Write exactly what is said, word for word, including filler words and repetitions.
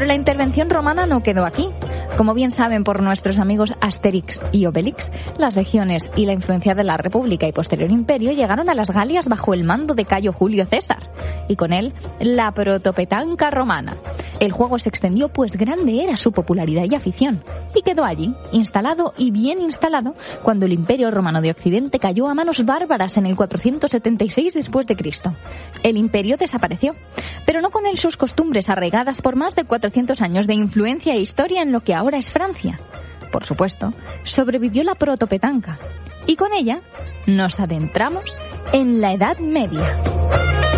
Pero la intervención romana no quedó aquí. Como bien saben por nuestros amigos Asterix y Obelix, las legiones y la influencia de la República y posterior imperio llegaron a las Galias bajo el mando de Cayo Julio César, y con él la protopetanca romana. El juego se extendió, pues grande era su popularidad y afición, y quedó allí, instalado y bien instalado, cuando el Imperio Romano de Occidente cayó a manos bárbaras en el cuatrocientos setenta y seis después de Cristo. El imperio desapareció, pero no con él sus costumbres arraigadas por más de cuatrocientos años de influencia e historia en lo que ahora es Francia. Por supuesto, sobrevivió la protopetanca, y con ella nos adentramos en la Edad Media.